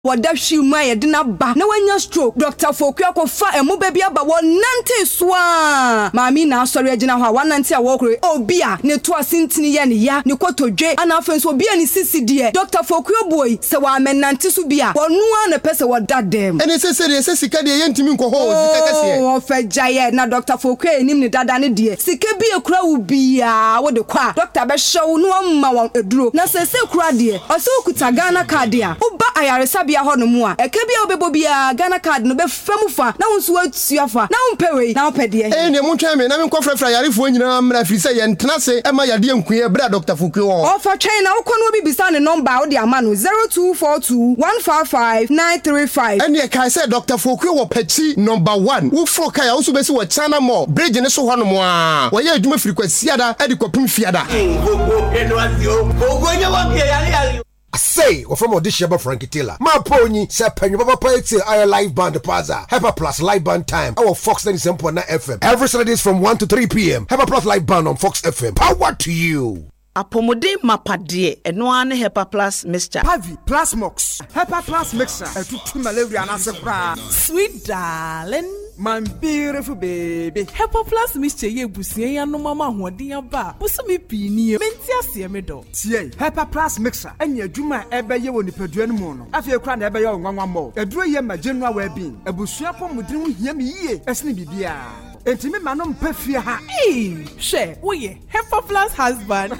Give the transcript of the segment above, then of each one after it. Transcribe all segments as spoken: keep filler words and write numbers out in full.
Wada shima ye dina ba na wanya stroke Doctor Fokua ko fa emu baby aba wo nante soa mami na asori agina ho a nante a wo kure obi a ne to asintini ye ne ya ne kotodwe ana afenso obi a ne sisi de Doctor Fokua boy se wa menante so bia wonu a na pese wada dem ene se se se sika de ye ntimi nko ho sika kase o fa jaye na Doctor Fokua enim ne dada ne de sika bi ekura wo bia wo de kwa doctor be hyew no amma won eduro na se se kura de o se okuta Ghana card a uba ayaresa bia ho no mu a eke bia obebo bia Ghana card no be fam fa na wonso atua fa na wonpewe na wopede eh ne mo twame na me nkofrefra yarefo nyina mra firi se ye ntena se e ma yade nkuye bra Doctor Fokua wo o fa twen na wokọ no bibisa ne number wo de ama no zero two four two one five five nine three five ene kai se Doctor Fokua wo pachi number one wo fro kai a wo so besi wo chana mo bridge ne so ho no mo a wo ye adwuma firi kwasiada e de kopim fiada I say, or from audition Frankie Taylor. My pony, Sir Penny Papa Poetry, our live band plaza. Hyper Plus live band time. Our Fox ninety-seven point nine F M. Every Saturdays from one to three p.m. Hyper Plus live band on Fox F M. Power to you. Apomode mapadie eno ane Hyper Plus mixture. Pavi Plus Mox. Hyper Plus mixture. Etutu malaria na sekra. Sweet darling. My beautiful baby. Hyper Plus mixture ye busie ya no mama hoden aba. Buso me pini menti ase me do. Tie Hyper Plus mixer enya adwuma ebe ye woni padua no mu no. Afie kra na ebe ye nwanwa mo. Eduro ye ma general well being. Ebusua pomodin ho hia me yie. Esne bibia. Enti me ma no mpa fie ha. Eh, she, wo ye Hyper Plus husband.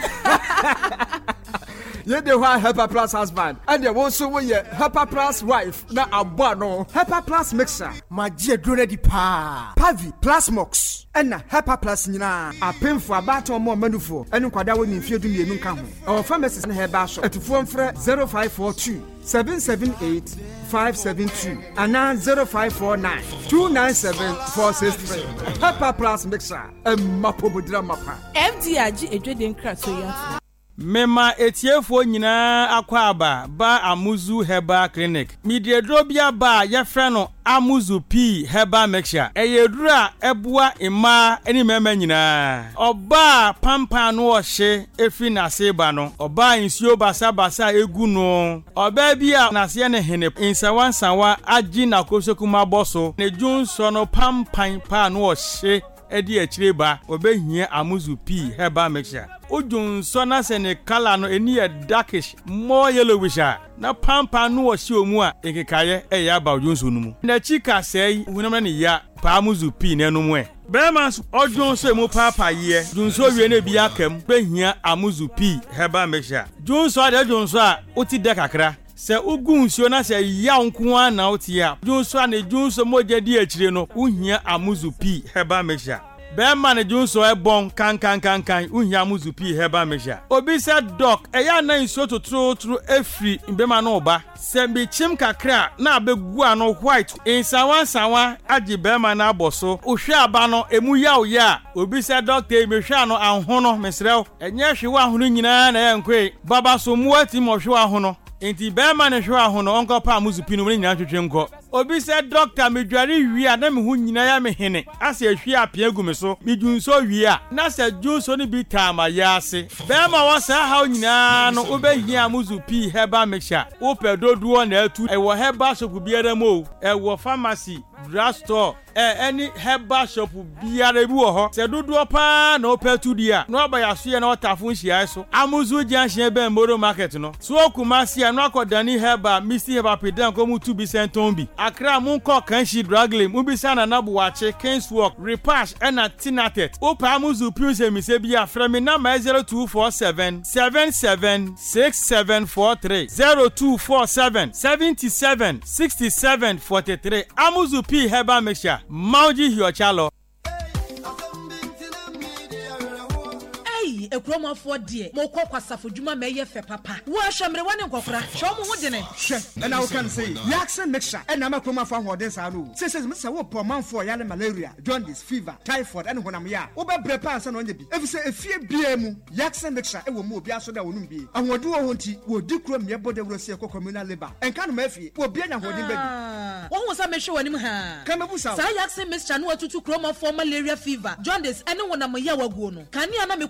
Ye de wa Hyper Plus husband. And ye won so wo ye Hyper Plus wife na abo no. Hyper Plus mixer. Ma je dure di pa. Pavi Plus Mox. Ena Hyper Plus nyina. Apemfo abato mo manufo. Enu kwada woni mfie du mienu nka ho. Our pharmacist na heba so. Etufo mfre zero five four two seven seven eight five seven two and zero five four nine two nine seven four six three. Hyper Plus mixer. Emapo bodra mapa. F D R G edwede nkra so ya. Mema etiefo nyina akwa aba ba Amuzu Herbal Clinic. Midiedro bia ba ye frɛ no Amuzu P Herbal Mixture. Eyedura ebua ima eni mema nyina. Oba pampa no ohye efi na seba no. Oba insuo basa basa egu no. Oba bia na se ne hene insawan sanwa agi na kosokuma boso. Ne junso no pampan pa no ohye edi akire ba obehia Amuzu P Herbal Mixture. Ujun sona se ne kala no eni e darkish more yellowish na pampa no wo hye omu a ekekaye e ya ba ujun so no mu na chika sei hunam na ya pa Amuzu P na no mu e bema ojun so emu papa ye jun so wie na bia kam behia Amuzu P Herbal Mixture jun so de jun so a oti de kakra se ugun nsuo na se ya nko a na oti a jun so na jun so moje di akire no uhia Amuzu P Herbal Mixture Bema ne junso e bon kan kan kan kan uhia Amuzu P Herbal Mixture. Obi se doc e ya na nsuo totro tro efri mbema no ba. Se bi chim kakra na abegu ano white. Insawan sanwa agi bema na aboso. Uhwe aba no emu ya o ya. Obi se doctor me hwe ano anhono mesrew. Enye hwe wa hono nyina na ye nkwe. Baba so mu ati mo hwe wa hono. Enti bema ne hwe ahono onko pa Amuzu P no me nyina twetwe nko. Obi se doctor me dware wi a na me hu nyina ya me hene. Ase ahwi apia gu me so. Me junso wi a na se junso ni bi tama ya ase. Bema wo sa ha nyina no obehia Amuzu P Herbal Mixture. Wo pedoduo na atu. E wo herbal shop biara mo. E wo pharmacy, drugstore, eh any herbal shop biara bi wo ho. Se doduo pa na opetu dia. No ba ya so ye na otafun hia so. Amuzu Junction be Mboro market no. So Kumasi no akodani herbal, Misty Herbal Pedan ko mu tu bi sentombi. Akra munko kanshi dragle mubisa na nabuwache Kingswalk Repash ena Tinatet opa Amuzu P se mi se bia frame na zero two four seven seven seven six seven four three zero two four seven seven seven six seven four three Amuzu P Herbal Mixture Mauji Hiochalo ekromafo de mo kwakwasafo djuma meye fe papa wo ahwemre wone nkokora hwo mo ho de ne hwe na wo kan say Jackson Mixture ena makromafo ahoden sa no se se se wo po manfo ya le malaria jaundice fever typhoid ene honam ya wo be bre pa ansa no nya bi efise efie bia mu Jackson Mixture e wo mo obi aso da wonum bi ahode wo ho nti wo di krom ye bode wrosi ko communal labor enka no mafie wo bia nya hoden baby wo ho sa mehwe wanim ha kan mebu sa sa Jackson Mixture no atutu kromafo malaria fever jaundice ene honam ya waguo no kan ya na mekwa fitira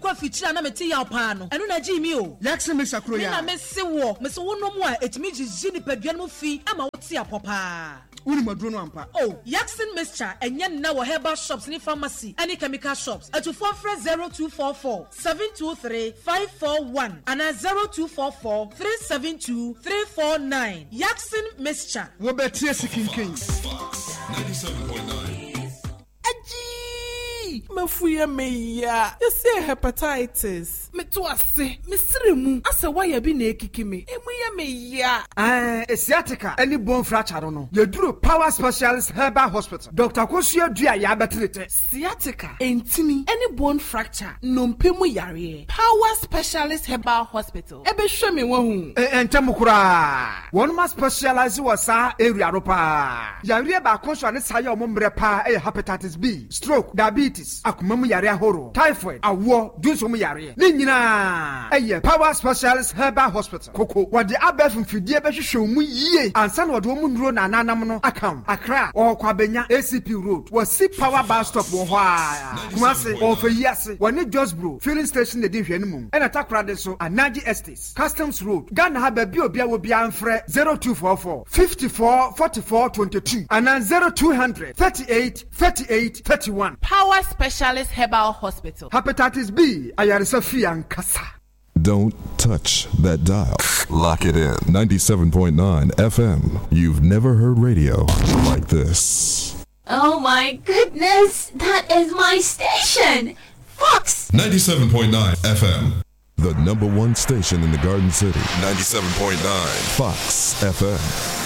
mixer na meti ya pa no eno na gi mi o Yaxin mixer kro ya na me se wo me se wo no mu a etimi gigi ni padua no fi ama wo ti apopa uni maduro no ampa oh Yaxin mixture enye na wo herbal shops ni pharmacy any chemical shops atufo frɛ zero two four four seven two three five four one and zero two four four three seven two three four nine Yaxin mixture wo betie sikinkin ninety-seven point nine Aji mafuya meya yesi hepatitis meto ase mesremu asa waya bi na ekiki me emu ya meya eh sciatica any bone fracture no yeduru Power Specialist Herbal Hospital Doctor Kosia Dua ya betrete sciatica entini any bone fracture no mpemu yare Power Specialist Herbal Hospital ebe hwe me wahu eh entem kura one ma specialize wasa area ropa yare ba konso ne saye omombre pa eh hepatitis B stroke diabetes akomamu yare ahoro typhoid awo dunso mu yare ni nyina eye Power Specialist Herbal Hospital koko wode abef mfidie be hwehwe mu yie ansa na wode mu nduro na nanam no akam Accra o kwabenya A C P Road wasi Power Bus Stop wo ho a kumase o fa yiase woni Josbro filling station de hwe nmu ena takra de so Anaji Estates Customs Road Ghana ha ba bi obia wo bia mfre zero two four four five four four four two two and zero two hundred thirty-eight thirty-eight thirty-one Power Specialist Herbal Hospital Hepatitis B ayaresa fi ankasa. Don't touch that dial. Lock it in. ninety-seven point nine F M. You've never heard radio like this. Oh my goodness, that is my station. Fox. ninety-seven point nine F M. The number one station in the Garden City. ninety-seven point nine Fox F M.